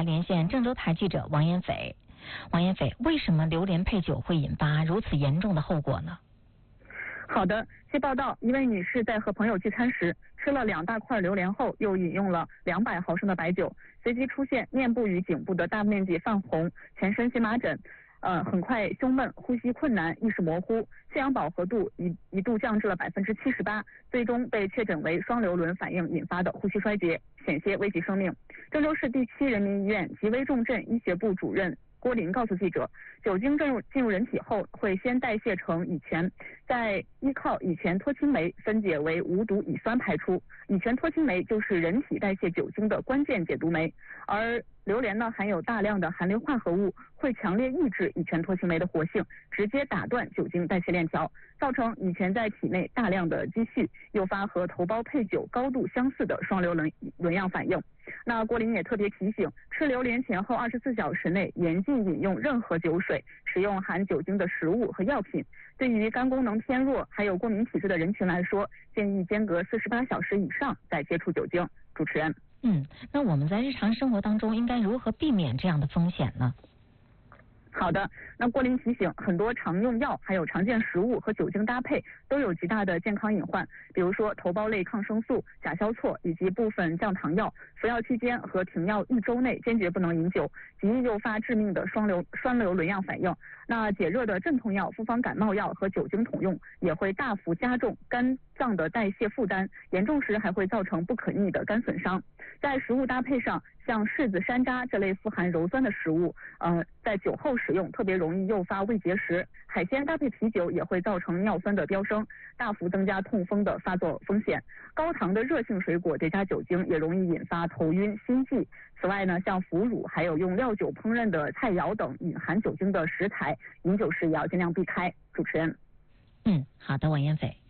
连线郑州台记者王彦斐。王彦斐，为什么榴莲配酒会引发如此严重的后果呢？ 好的，据报道，一位女士在和朋友聚餐时，吃了2大块榴莲后，又饮用了200毫升的白酒，随即出现面部与颈部的大面积泛红，全身荨麻疹，很快胸闷、呼吸困难、意识模糊，血氧饱和度一度降至了78%，最终被确诊为双硫仑反应引发的呼吸衰竭，险些危及生命。郑州市第7人民医院急危重症医学部主任郭林告诉记者，酒精进入人体后会先代谢成乙醛，再依靠乙醛脱氢酶分解为无毒乙酸排出。乙醛脱氢酶就是人体代谢酒精的关键解毒酶，而榴莲呢含有大量的含硫化合物，会强烈抑制乙醛脱氢酶的活性，直接打断酒精代谢链条，造成乙醛在体内大量的积蓄，诱发和头孢配酒高度相似的双硫仑样反应。那郭林也特别提醒，吃榴莲前后24小时内严禁饮用任何酒水，使用含酒精的食物和药品。对于肝功能偏弱还有过敏体质的人群来说，建议间隔48小时以上再接触酒精。主持人， 那我们在日常生活当中应该如何避免这样的风险呢？ 好的，那郭林提醒，很多常用药还有常见食物和酒精搭配都有极大的健康隐患，比如说头孢类抗生素、甲硝唑以及部分降糖药，服药期间和停药1周内坚决不能饮酒，极易诱发致命的双硫仑样反应。那解热的镇痛药、复方感冒药和酒精同用也会大幅加重肝脏的代谢负担，严重时还会造成不可逆的肝损伤。在食物搭配上，像柿子、山楂这类富含鞣酸的食物，在酒后食用特别容易诱发胃结石。海鲜搭配啤酒也会造成尿酸的飙升，大幅增加痛风的发作风险。高糖的热性水果叠加酒精也容易引发头晕、心悸。此外呢，像腐乳还有用料酒烹饪的菜肴等隐含酒精的食材，饮酒时也要尽量避开。主持人， 好的，王彦斐。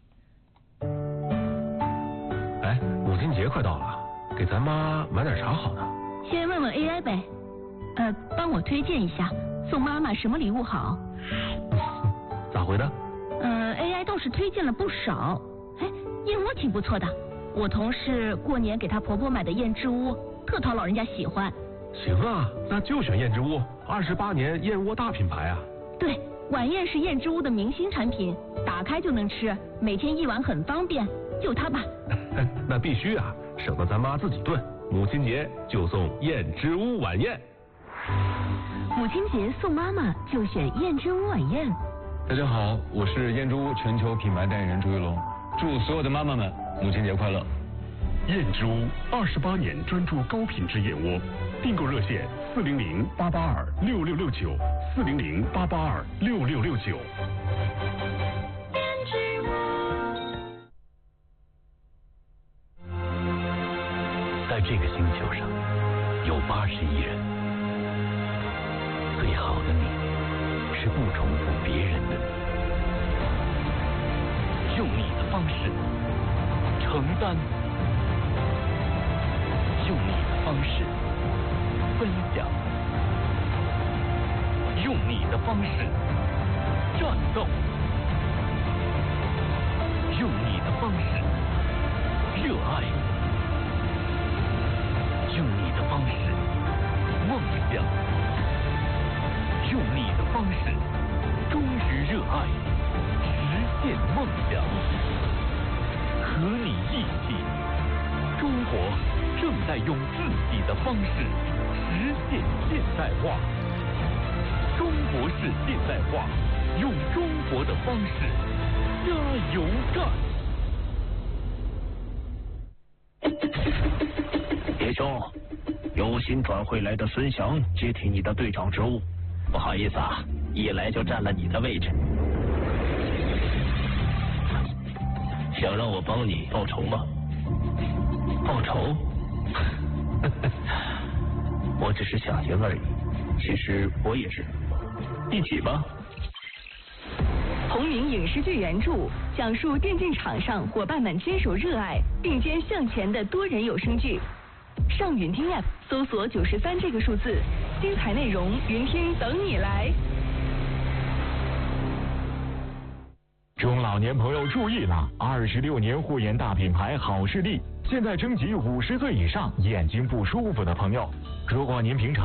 哎，母亲节快到了，给咱妈买点啥好呢？ 先问问 AI 呗，帮我推荐一下，送妈妈什么礼物好？ 咋回的 ？AI 倒是推荐了不少，燕窝挺不错的，我同事过年给她婆婆买的燕之屋，特讨老人家喜欢。 行啊，那就选燕之屋，28年燕窝大品牌啊。 对，晚宴是燕之屋的明星产品，打开就能吃，每天1碗很方便，就它吧。 那必须啊，省得咱妈自己炖。母亲节就送燕之屋晚宴。 母亲节送妈妈就选燕之屋晚宴。 大家好，我是燕之屋全球品牌代言人朱一龙，祝所有的妈妈们母亲节快乐。 燕之屋28年专注高品质燕窝，订购热线400-882-6669，400-882-6669。 在这个星球上，有80亿人。最好的你，是不重复别人的你，用你的方式承担，用你的方式分享，用你的方式战斗，用你的方式热爱，用你的方式梦想，用你的方式忠于热爱，实现梦想。和你一起，中国正在用自己的方式实现现代化。中国式现代化，用中国的方式加油干。 叶兄，有新转会来的孙翔接替你的队长职务，不好意思啊，一来就占了你的位置。想让我帮你报仇吗？报仇？我只是想赢而已，其实我也是。一起吧。 同名影视剧原著，讲述电竞场上伙伴们坚守热爱、并肩向前的多人有声剧。上云听 App 搜索93这个数字，精彩内容云听等你来。 中老年朋友注意了！26年护眼大品牌好视力，现在征集50岁以上眼睛不舒服的朋友。如果您平常